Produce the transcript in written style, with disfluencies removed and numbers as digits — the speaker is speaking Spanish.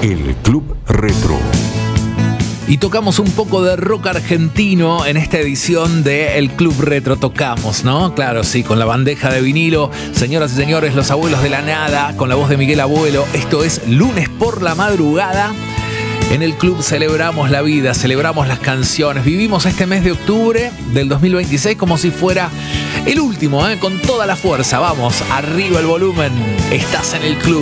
El Club Retro. Y tocamos un poco de rock argentino en esta edición de El Club Retro. Tocamos, ¿no? Claro, sí, con la bandeja de vinilo. Señoras y señores, los abuelos de la nada, con la voz de Miguel Abuelo. Esto es Lunes por la Madrugada. En el club celebramos la vida, celebramos las canciones. Vivimos este mes de octubre del 2026 como si fuera el último, con toda la fuerza. Vamos, arriba el volumen. Estás en el club.